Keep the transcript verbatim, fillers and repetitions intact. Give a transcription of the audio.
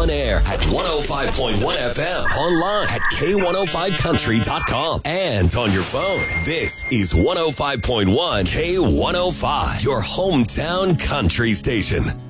On air at one oh five point one F M, online at K one oh five country dot com, and on your phone. This is one oh five point one K one oh five, your hometown country station.